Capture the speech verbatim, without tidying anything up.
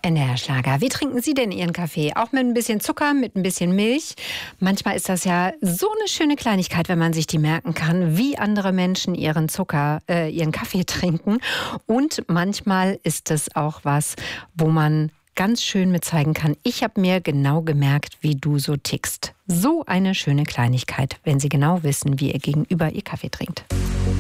N D R-Schlager. Wie trinken Sie denn Ihren Kaffee? Auch mit ein bisschen Zucker, mit ein bisschen Milch? Manchmal ist das ja so eine schöne Kleinigkeit, wenn man sich die merken kann, wie andere Menschen ihren Zucker, äh, ihren Kaffee trinken. Und manchmal ist es auch was, wo man ganz schön mit zeigen kann, ich habe mir genau gemerkt, wie du so tickst. So eine schöne Kleinigkeit, wenn Sie genau wissen, wie Ihr Gegenüber Ihr Kaffee trinkt.